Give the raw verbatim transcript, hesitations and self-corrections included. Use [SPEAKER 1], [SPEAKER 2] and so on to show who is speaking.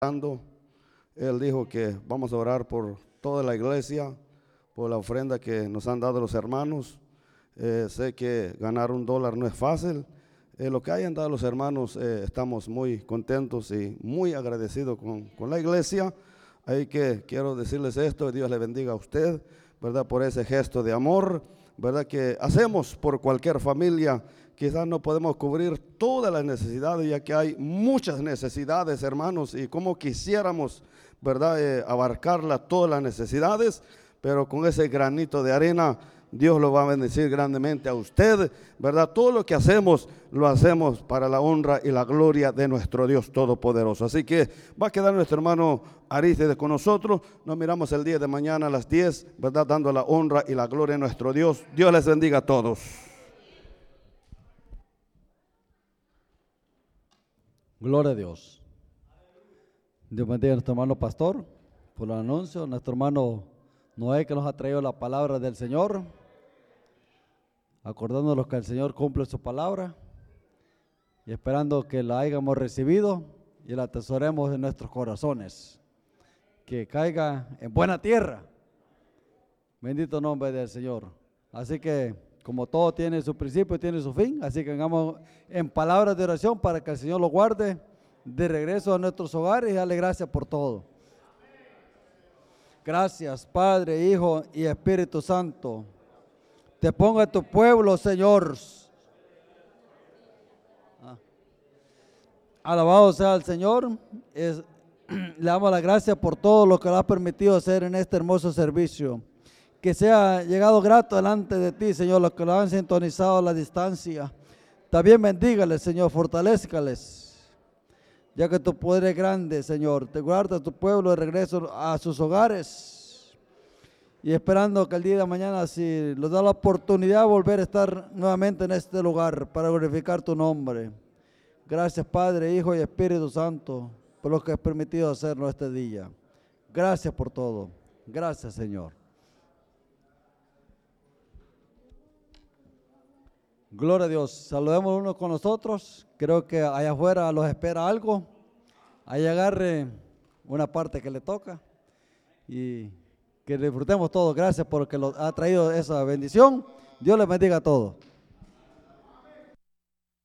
[SPEAKER 1] Él dijo que vamos a orar por toda la iglesia, por la ofrenda que nos han dado los hermanos. Eh, sé que ganar un dólar no es fácil. Eh, lo que hayan dado los hermanos, eh, estamos muy contentos y muy agradecidos con, con la iglesia. Ahí que quiero decirles esto, Dios le bendiga a usted, ¿verdad? Por ese gesto de amor, ¿verdad? Que hacemos por cualquier familia. Quizás no podemos cubrir todas las necesidades, ya que hay muchas necesidades, hermanos, y como quisiéramos, ¿verdad? Eh, abarcarlas todas las necesidades, pero con ese granito de arena, Dios lo va a bendecir grandemente a usted, ¿verdad? Todo lo que hacemos, lo hacemos para la honra y la gloria de nuestro Dios Todopoderoso. Así que va a quedar nuestro hermano Arístides con nosotros. Nos miramos el día de mañana a las diez, ¿verdad? Dando la honra y la gloria a nuestro Dios. Dios les bendiga a todos.
[SPEAKER 2] Gloria a Dios. Dios bendiga a nuestro hermano pastor por el anuncio. Nuestro hermano Noé, que nos ha traído la palabra del Señor, acordándonos que el Señor cumple su palabra y esperando que la hayamos recibido y la atesoremos en nuestros corazones, que caiga en buena tierra. Bendito nombre del Señor. Así que, como todo tiene su principio y tiene su fin, así que hagamos en palabras de oración para que el Señor lo guarde de regreso a nuestros hogares y dale gracias por todo. Gracias, Padre, Hijo y Espíritu Santo. Te ponga tu pueblo, Señor. Ah. Alabado sea el Señor. Es, le damos las gracias por todo lo que le ha permitido hacer en este hermoso servicio. Que sea llegado grato delante de ti, Señor, los que lo han sintonizado a la distancia. También bendígales, Señor, fortalézcales, ya que tu poder es grande, Señor. Te guarda tu pueblo de regreso a sus hogares. Y esperando que el día de mañana, si nos da la oportunidad, volver a estar nuevamente en este lugar para glorificar tu nombre. Gracias, Padre, Hijo y Espíritu Santo, por lo que has permitido hacerlo este día. Gracias por todo. Gracias, Señor. Gloria a Dios. Saludemos unos con los otros. Creo que allá afuera los espera algo. Ahí agarre una parte que le toca y que disfrutemos todos. Gracias por que nos ha traído esa bendición. Dios les bendiga a todos.